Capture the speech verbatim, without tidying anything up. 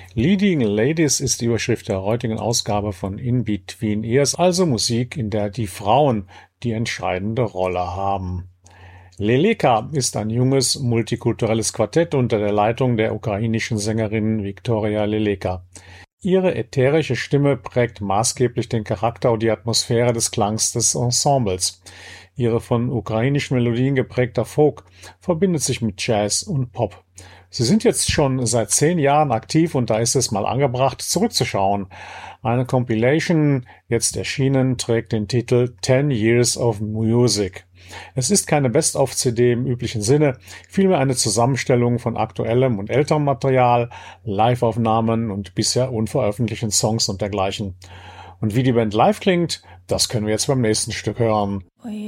Leading Ladies ist die Überschrift der heutigen Ausgabe von In Between Ears, also Musik, in der die Frauen die entscheidende Rolle haben. Leleka ist ein junges, multikulturelles Quartett unter der Leitung der ukrainischen Sängerin Viktoria Leleka. Ihre ätherische Stimme prägt maßgeblich den Charakter und die Atmosphäre des Klangs des Ensembles. Ihre von ukrainischen Melodien geprägter Folk verbindet sich mit Jazz und Pop. Sie sind jetzt schon seit zehn Jahren aktiv und da ist es mal angebracht, zurückzuschauen. Eine Compilation, jetzt erschienen, trägt den Titel Ten Years of Music. Es ist keine Best-of-C D im üblichen Sinne, vielmehr eine Zusammenstellung von aktuellem und älterem Material, Live-Aufnahmen und bisher unveröffentlichten Songs und dergleichen. Und wie die Band live klingt, das können wir jetzt beim nächsten Stück hören.